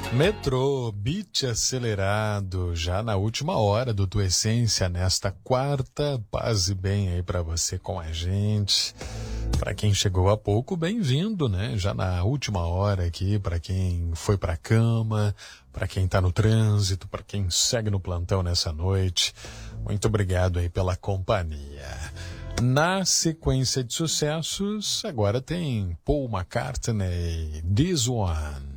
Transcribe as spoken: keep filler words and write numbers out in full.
Metrô, beat acelerado, já na última hora do Tua Essência, nesta quarta. Paz e bem aí pra você com a gente. Pra quem chegou há pouco, bem-vindo, né? Já na última hora aqui, pra quem foi pra cama, pra quem tá no trânsito, pra quem segue no plantão nessa noite. Muito obrigado aí pela companhia. Na sequência de sucessos, agora tem Paul McCartney, This One.